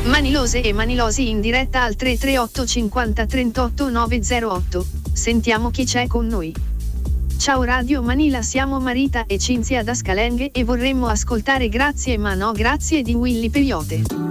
Manilose e manilosi in diretta al 338 50 38 908. Sentiamo chi c'è con noi. Ciao Radio Manila, siamo Marita e Cinzia da Scalenghe e vorremmo ascoltare Grazie ma no grazie di Willy Peyote.